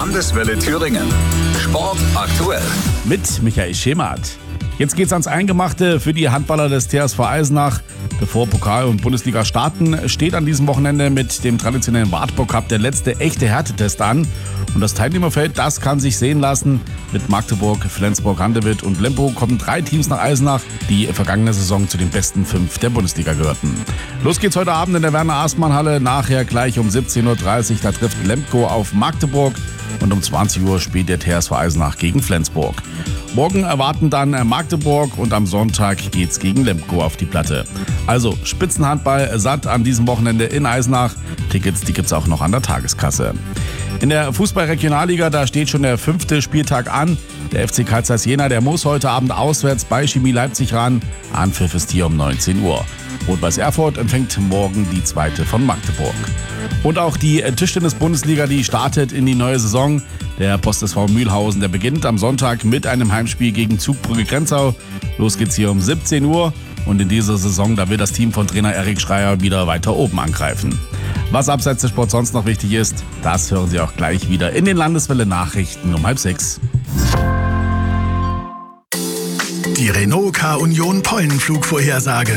Landeswelle Thüringen. Sport aktuell. Mit Michael Schemert. Jetzt geht's ans Eingemachte für die Handballer des TSV Eisenach. Bevor Pokal und Bundesliga starten, steht an diesem Wochenende mit dem traditionellen Wartburg Cup der letzte echte Härtetest an. Und das Teilnehmerfeld, das kann sich sehen lassen. Mit Magdeburg, Flensburg, Handewitt und Lemgo kommen 3 Teams nach Eisenach, die vergangene Saison zu den besten 5 der Bundesliga gehörten. Los geht's heute Abend in der Werner-Aßmann-Halle. Nachher gleich um 17.30 Uhr. Da trifft Lemgo auf Magdeburg. Und um 20 Uhr spielt der TSV Eisenach gegen Flensburg. Morgen erwarten dann Magdeburg und am Sonntag geht's gegen Lemgo auf die Platte. Also Spitzenhandball satt an diesem Wochenende in Eisenach. Tickets, die gibt's auch noch an der Tageskasse. In der Fußball-Regionalliga, da steht schon der 5. Spieltag an. Der FC Carl Zeiss Jena, der muss heute Abend auswärts bei Chemie Leipzig ran. Anpfiff ist hier um 19 Uhr. Rot-Weiß Erfurt empfängt morgen die 2. von Magdeburg. Und auch die Tischtennis-Bundesliga, die startet in die neue Saison. Der Post SV Mühlhausen, der beginnt am Sonntag mit einem Heimspiel gegen Zugbrücke Grenzau. Los geht's hier um 17 Uhr. Und in dieser Saison, da will das Team von Trainer Erik Schreier wieder weiter oben angreifen. Was abseits des Sports sonst noch wichtig ist, das hören Sie auch gleich wieder in den Landeswelle-Nachrichten um 5:30. Die Renault K-Union Pollenflugvorhersage.